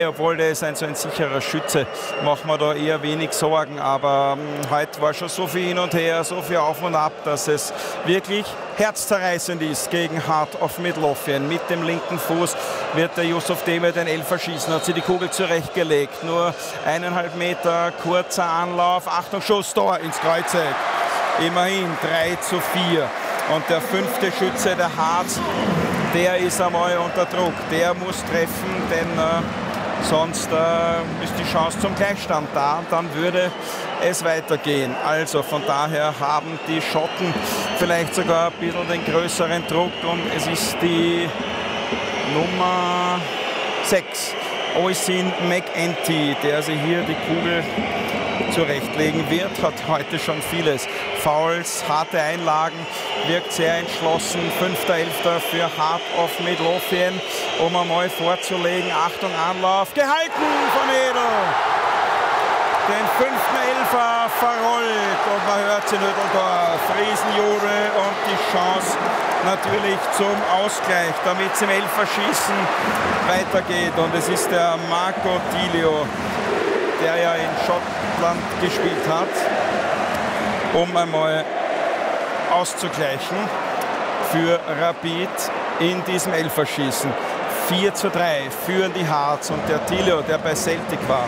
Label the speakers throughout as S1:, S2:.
S1: Obwohl der ist so ein sicherer Schütze, machen wir da eher wenig Sorgen. Aber heute war schon so viel hin und her, so viel auf und ab, dass es wirklich herzzerreißend ist gegen Heart of Midlothian. Mit dem linken Fuß wird der Yusuf Demir den Elfer schießen, hat sie die Kugel zurechtgelegt. Nur 1,5 Meter, kurzer Anlauf, Achtung, Schuss, Tor ins Kreuzeck. Immerhin 3:4. Und der 5. Schütze, der Hearts, der ist einmal unter Druck. Der muss treffen, denn sonst ist die Chance zum Gleichstand da. Dann würde es weitergehen. Also von daher haben die Schotten vielleicht sogar ein bisschen den größeren Druck. Und es ist die Nummer 6, Oisin McEntee, der sich hier die Kugel zurechtlegen wird. Hat heute schon vieles. Fouls, harte Einlagen, wirkt sehr entschlossen. 5.11. für Heart of Midlothian, um einmal vorzulegen. Achtung, Anlauf, gehalten von Edel. Den 5.11. verrollt und man hört sie Nödeldorf. Riesenjubel und die Chance natürlich zum Ausgleich, damit es im Elferschießen weitergeht. Und es ist der Marco Tilio, der ja in Schottland gespielt hat, um einmal auszugleichen für Rapid in diesem Elferschießen. 4:3 führen die Hearts und der Tilio, der bei Celtic war,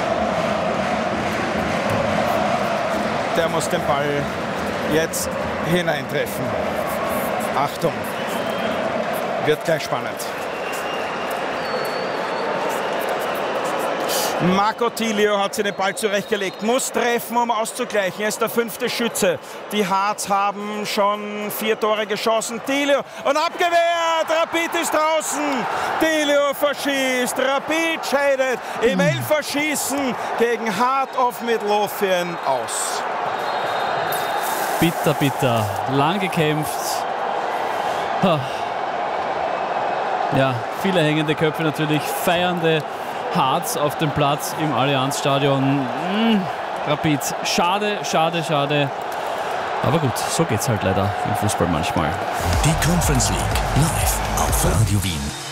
S1: der muss den Ball jetzt hineintreffen. Achtung, wird gleich spannend. Marco Tilio hat sich den Ball zurechtgelegt, muss treffen, um auszugleichen. Er ist der 5. Schütze. Die Hearts haben schon 4 Tore geschossen. Tilio und abgewehrt. Rapid ist draußen. Tilio verschießt. Rapid scheidet im Elferschießen gegen Heart of Midlothian aus.
S2: Bitter, bitter. Lang gekämpft. Ja, viele hängende Köpfe natürlich. Feiernde Hearts auf dem Platz im Allianzstadion. Rapid. Schade, schade, schade. Aber gut, so geht's halt leider im Fußball manchmal.
S3: Die Conference League live auf Radio Wien.